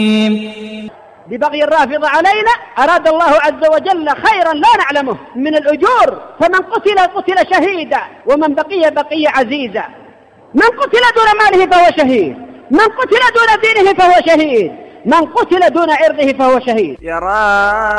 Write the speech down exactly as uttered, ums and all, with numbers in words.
ببغي الرافض علينا أراد الله عز وجل خيرا لا نعلمه من الأجور، فمن قتل قتل شهيدا ومن بقي بقي عزيزا. من قتل دون ماله فهو شهيد، من قتل دون دينه فهو شهيد، من قتل دون عرضه فهو شهيد.